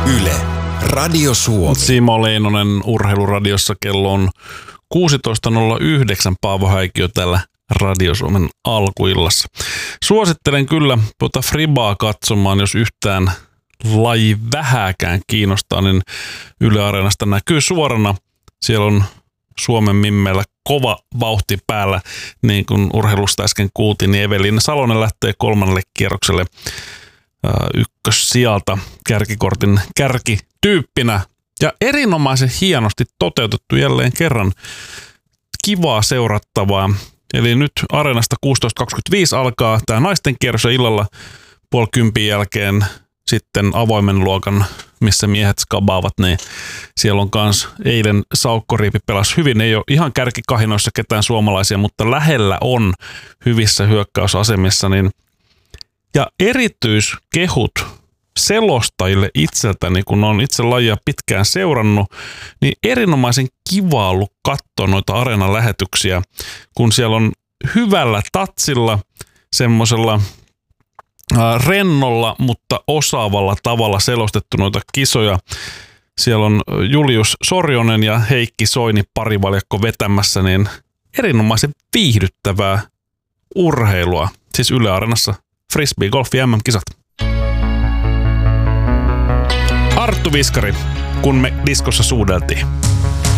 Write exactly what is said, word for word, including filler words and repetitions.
Yle, Radio Suomi. Simo Leinonen Urheiluradiossa, kello on kuusitoista nolla yhdeksän. Paavo Häikiö täällä Radio Suomen alkuillassa. Suosittelen kyllä tuota Fribaa katsomaan, jos yhtään laji vähääkään kiinnostaa, niin Yle Areenasta näkyy suorana. Siellä on Suomen mimmeillä kova vauhti päällä, niin kuin urheilusta äsken kuultiin, niin Eveliina Salonen lähtee kolmannelle kierrokselle ykkössijalta kärkikortin kärkityyppinä. Ja erinomaisen hienosti toteutettu jälleen kerran. Kivaa seurattavaa. Eli nyt Areenasta kuusitoista kaksikymmentäviisi alkaa tämä naisten kierros ja illalla puoli kympin jälkeen sitten avoimen luokan, missä miehet skabaavat, niin siellä on kans eilen Saukko Riipi pelasi hyvin. Ei ole ihan kärkikahinoissa ketään suomalaisia, mutta lähellä on hyvissä hyökkäysasemissa. Niin ja erityiskehut selostajille itseltäni, kun on itse lajia pitkään seurannut, niin erinomaisen kiva ollut katsoa noita Areenan lähetyksiä, kun siellä on hyvällä tatsilla, semmoisella rennolla, mutta osaavalla tavalla selostettu noita kisoja. Siellä on Julius Sorjonen ja Heikki Soini parivaljakko vetämässä, niin erinomaisen viihdyttävää urheilua. Siis Yle Areenassa Frisbee Golfi M M-kisat. Arttu Viskari, kun me diskossa suudeltiin.